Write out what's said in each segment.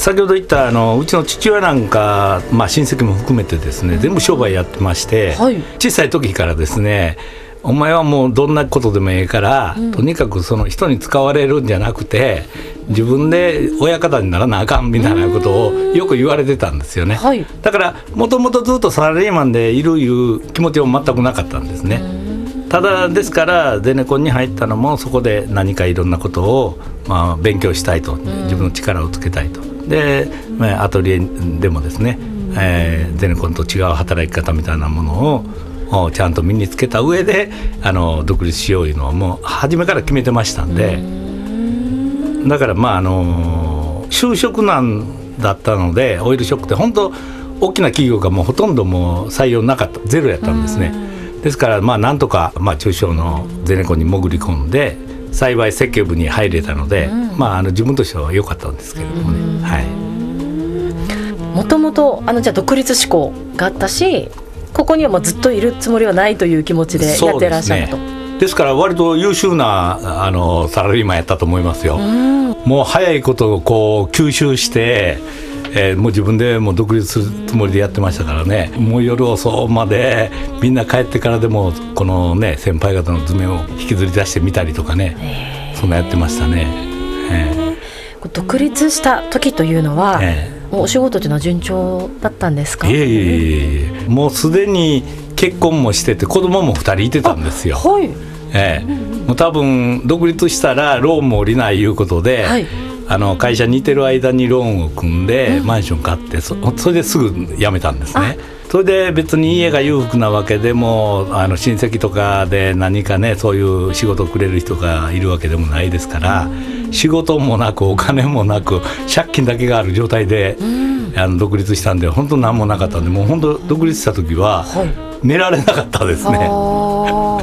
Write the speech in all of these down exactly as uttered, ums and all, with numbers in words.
先ほど言ったあのうちの父親なんか、まあ、親戚も含めてですね全部商売やってまして、はい、小さい時からですねお前はもうどんなことでもいいから、うん、とにかくその人に使われるんじゃなくて自分で親方にならなあかんみたいなことをよく言われてたんですよね、はい、だからもともとずっとサラリーマンでいるいう気持ちは全くなかったんですね。ただですからゼネコンに入ったのもそこで何かいろんなことを、まあ、勉強したいと自分の力をつけたいとで、まあ、アトリエでもですね、えー、ゼネコンと違う働き方みたいなものをちゃんと身につけた上であの独立しよういうのはもう初めから決めてましたんで、だからまああの就職難だったのでオイルショックって本当大きな企業がもうほとんどもう採用なかったゼロやったんですね。ですからまあなんとかまあ中小のゼネコンに潜り込んで幸い設計部に入れたので、まああの自分としては良かったんですけれどもね。はい。 もともとあのじゃあ独立志向があったしここにはもうずっといるつもりはないという気持ちでやってらっしゃると。 そうですね。ですから割と優秀なあのサラリーマンやったと思いますよ。もう早いことをこう吸収して、えー、もう自分でもう独立するつもりでやってましたからね。もう夜遅までみんな帰ってからでもこのね先輩方の図面を引きずり出してみたりとかね、そんなやってましたね。えー、独立した時というのは、えーもうお仕事というのは順調だったんですか？ いえいえいえ、もうすでに結婚もしてて子供もふたりいてたんですよ。はい。ええ、もう多分独立したらローンも下りないいうことで、はい、あの会社にいてる間にローンを組んで、うん、マンション買って そ, それですぐ辞めたんですね。それで別に家が裕福なわけでもあの親戚とかで何かねそういう仕事をくれる人がいるわけでもないですから、うん、仕事もなくお金もなく借金だけがある状態で、うん、あの独立したんで本当何もなかったんでもう本当独立した時は寝られなかったですね、はい、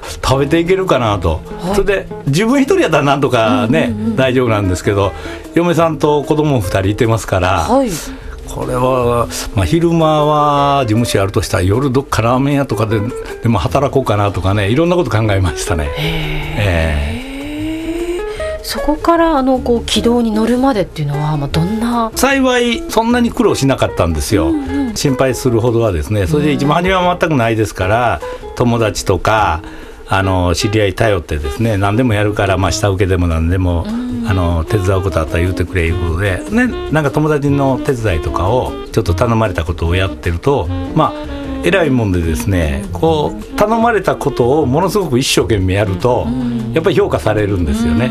食べていけるかなと、はい、それで自分一人やったらなんとかね、うんうんうん、大丈夫なんですけど嫁さんと子供ふたりいてますから、はい、これは、まあ、昼間は事務所やるとしたら夜どっかラーメン屋とか で, でも働こうかなとかねいろんなこと考えましたね。へー、そこからあのこう軌道に乗るまでっていうのは、まあ、どんな幸いそんなに苦労しなかったんですよ、うんうん、心配するほどはですね。それで一番初めは全くないですから友達とかあの知り合い頼ってですね何でもやるから、まあ、下請けでも何でも、うん、あの手伝うことあったら言うてくれいうことで、ね、なんか友達の手伝いとかをちょっと頼まれたことをやってるとまあ偉いもんでですねこう頼まれたことをものすごく一生懸命やると、うん、やっぱり評価されるんですよね、うん、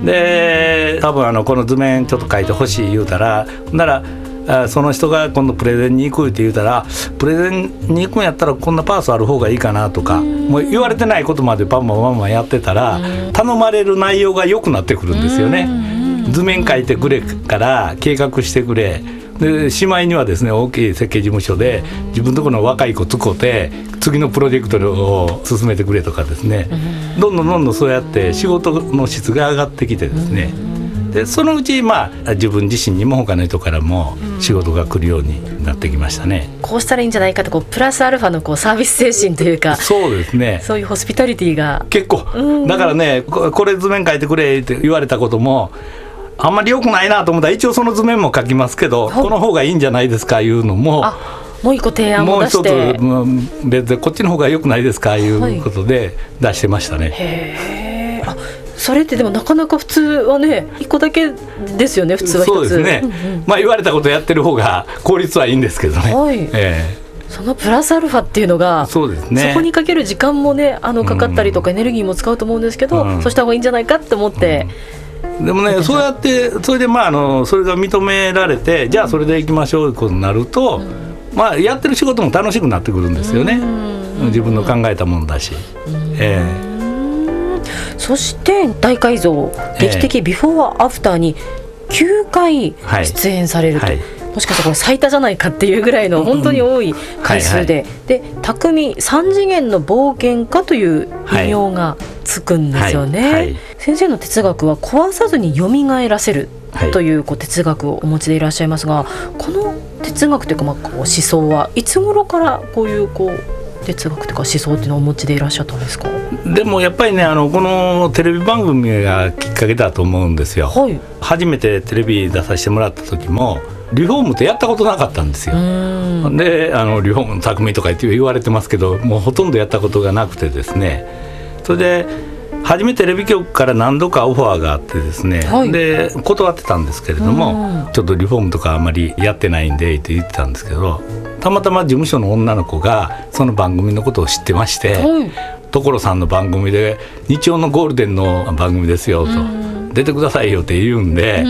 で多分あのこの図面ちょっと書いてほしい言うたらならその人が今度プレゼンに行くって言うたらプレゼンに行くんやったらこんなパースある方がいいかなとかもう言われてないことまでバンバンバンバンやってたら頼まれる内容が良くなってくるんですよね。図面書いてくれから計画してくれでしまいにはですね大きい設計事務所で自分のところの若い子つこて次のプロジェクトを進めてくれとかですねどんどんどんどんそうやって仕事の質が上がってきてですねでそのうち、まあ、自分自身にも他の人からも仕事が来るようになってきましたね、 うん、こうしたらいいんじゃないかとこうプラスアルファのこうサービス精神というかそうですねそういうホスピタリティが結構、うん、だからね こ, これ図面書いてくれって言われたこともあんまり良くないなと思ったら一応その図面も書きますけどこの方がいいんじゃないですかいうのもあもう一個提案を出してもう一つ別でこっちの方が良くないですかいうことで出してましたね、はい、 へーあそれってでもなかなか普通はねいっこだけですよね普通はひとつそうですね、うんうんまあ、言われたことやってる方が効率はいいんですけどね、はいえー、そのプラスアルファっていうのがそうですね、 そこにかける時間もねあのかかったりとかエネルギーも使うと思うんですけど、うん、そうした方がいいんじゃないかって思って、 うん、でもねそうやってそれでまああのそれが認められてじゃあそれでいきましょうということになると、うんまあ、やってる仕事も楽しくなってくるんですよね、うん、自分の考えたものだし、うんえーそして大改造劇的ビフォーアフターにきゅうかい出演されると、はいはい、もしかしたらこれ最多じゃないかっていうぐらいの本当に多い回数で、うんはいはい、で匠三次元の冒険家という異名がつくんですよね、はいはいはい、先生の哲学は壊さずに蘇らせるというこう哲学をお持ちでいらっしゃいますがこの哲学というかまあこう思想はいつ頃からこういうこう哲学というか思想っていうのをお持ちでいらっしゃったんですか？ でもやっぱりね、あのこのテレビ番組がきっかけだと思うんですよ、はい、初めてテレビ出させてもらった時もリフォームってやったことなかったんですよ。で、あのリフォームの匠とか言われてますけど、もうほとんどやったことがなくてですね、それで初めテレビ局から何度かオファーがあってですね、はい、で断ってたんですけれども、ちょっとリフォームとかあまりやってないんでって言ってたんですけど、たまたま事務所の女の子がその番組のことを知ってまして、はい、所さんの番組で日曜のゴールデンの番組ですよと、出てくださいよって言うんで、うん、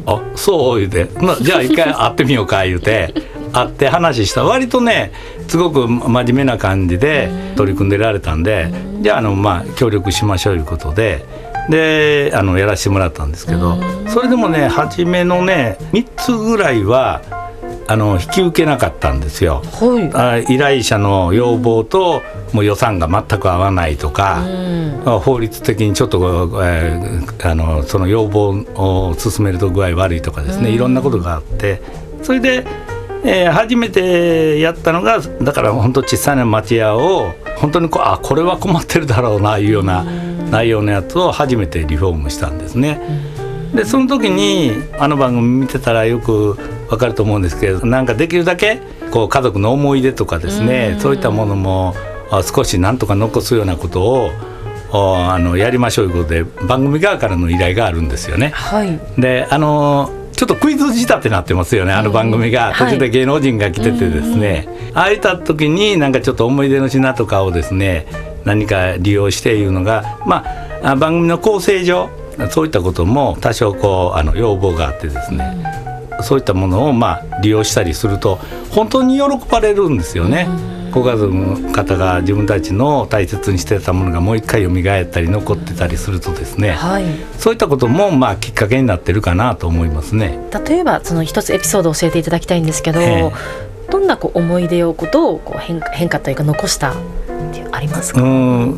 あ、そう言うて、じゃあ一回会ってみようか言うて会って話した。割とねすごく真面目な感じで取り組んでられたんで、じゃあ、あの、まあ、協力しましょういうことでであのやらせてもらったんですけど、それでもね初めのねみっつぐらいはあの引き受けなかったんですよ、はい、依頼者の要望ともう予算が全く合わないとか、うん、法律的にちょっと、えー、あのその要望を進めると具合悪いとかですね、うん、いろんなことがあって、それで、えー、初めてやったのがだから本当小さな町屋を本当にこう、あ、これは困ってるだろうないうような内容のやつを初めてリフォームしたんですね、うん、でその時にあの番組見てたらよく分かると思うんですけど、なんかできるだけこう家族の思い出とかですね、そういったものも少しなんとか残すようなことをあのやりましょうということで番組側からの依頼があるんですよね、はい、であのちょっとクイズ仕立てになってますよね、あの番組が途中で芸能人が来ててですね、はい、ああいった時になんかちょっと思い出の品とかをですね何か利用しているのが、まあ、番組の構成上そういったことも多少こうあの要望があってですね、うん、そういったものをまあ利用したりすると本当に喜ばれるんですよね、うん、ご家族の方が自分たちの大切にしてたものがもう一回蘇ったり残ってたりするとですね、はい、そういったこともまあきっかけになってるかなと思いますね。 例えばその一つエピソードを教えていただきたいんですけど、えー、どんなこう思い出をことをこう 変, 変化というか残したってありますか？うん、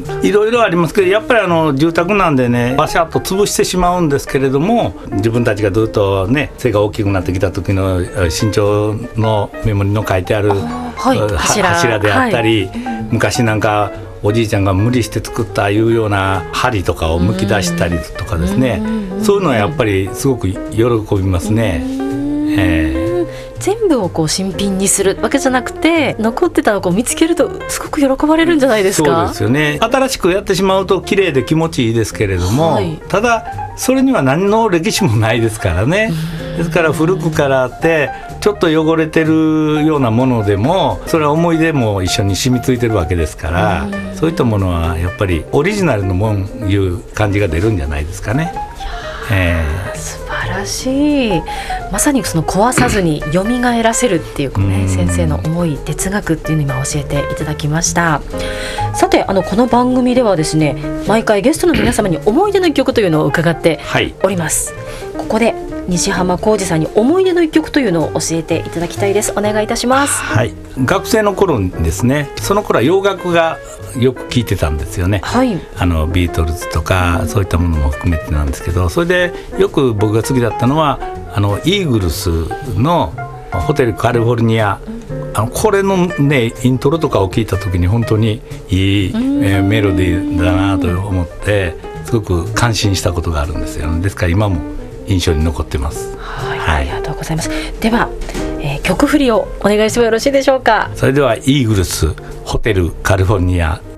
いろいろありますけど、やっぱりあの住宅なんでねバシャッと潰してしまうんですけれども、自分たちがずっとね背が大きくなってきた時の身長のメモリの書いてある、はい、柱, 柱であったり、はい、昔なんかおじいちゃんが無理して作ったいうような針とかをむき出したりとかですね、そういうのはやっぱりすごく喜びますね。えー全部をこう新品にするわけじゃなくて、残ってたのをこう見つけるとすごく喜ばれるんじゃないですか？ そうですよね。新しくやってしまうと綺麗で気持ちいいですけれども、はい、ただそれには何の歴史もないですからね。ですから古くからあってちょっと汚れてるようなものでもそれは思い出も一緒に染みついてるわけですから、そういったものはやっぱりオリジナルのもんいう感じが出るんじゃないですかね。えー、 素晴らしい。まさにその壊さずに蘇らせるっていう、ね、先生の思い哲学っていうのを今教えていただきました。さてあのこの番組ではですね毎回ゲストの皆様に思い出の一曲というのを伺っております、はい、ここで西浜浩司さんに思い出の一曲というのを教えていただきたいです。お願いいたします。 はい、学生の頃にですね、その頃は洋楽がよく聴いてたんですよね、はい、あのビートルズとかそういったものも含めてなんですけど、それでよく僕が好きだったのはあのイーグルスのホテルカリフォルニア、あのこれのねイントロとかを聞いた時に本当にいい、えー、メロディーだなと思ってすごく感心したことがあるんですよね。ですから今も印象に残ってます。 はい、はい、ありがとうございます。では、えー、曲振りをお願いしてもよろしいでしょうか？ それではイーグルスホテルカリフォルニア